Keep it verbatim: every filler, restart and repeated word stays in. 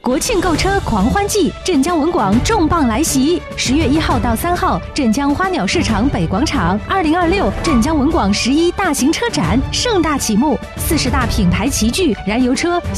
国庆购车狂欢季，镇江文广重磅来袭！十月一号到三号，镇江花鸟市场北广场，二零二六镇江文广十一大型车展盛大启幕，四十大品牌齐聚，燃油车。